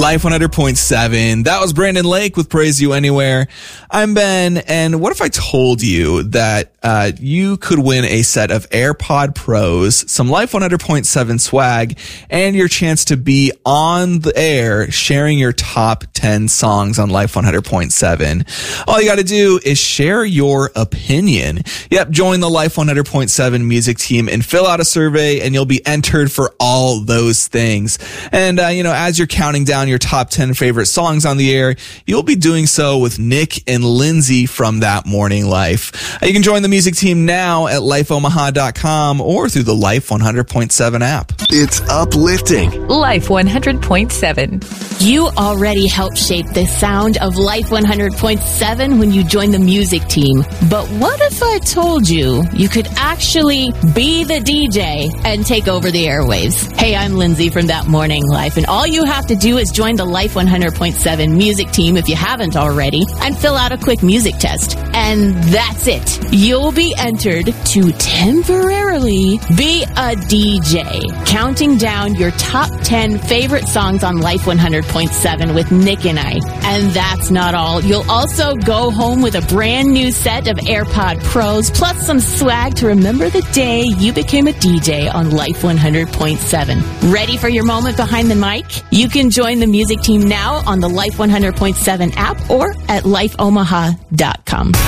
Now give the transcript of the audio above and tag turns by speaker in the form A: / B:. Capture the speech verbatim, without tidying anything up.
A: Life one hundred point seven. That was Brandon Lake with Praise You Anywhere. I'm Ben, and what if I told you that uh, you could win a set of AirPod Pros, some Life one hundred point seven swag, and your chance to be on the air sharing your top ten songs on Life one hundred point seven. All you got to do is share your opinion. Yep, join the Life one hundred point seven music team and fill out a survey, and you'll be entered for all those things. And, uh, you know, as you're counting down your top ten favorite songs on the air, you'll be doing so with Nick and Lindsay from That Morning Life. Uh, you can join the music team now at life omaha dot com or through the Life one hundred point seven app.
B: It's uplifting.
C: Life one hundred point seven.
D: You already helped shape the sound of Life one hundred point seven when you joined the music team. But what if I told you you could actually be the D J and take over the airwaves? Hey, I'm Lindsay from That Morning Life, and all you have to do is join the Life one hundred point seven music team if you haven't already and fill out a quick music test. And that's it. You'll be entered to temporarily be a D J, counting down your top ten favorite songs on Life one hundred point seven with Nick and I. And that's not all. You'll also go home with a brand new set of AirPod Pros, plus some swag to remember the day you became a D J on Life one hundred point seven. Ready for your moment behind the mic? You can join the music team now on the Life one hundred point seven app or at life omaha dot com.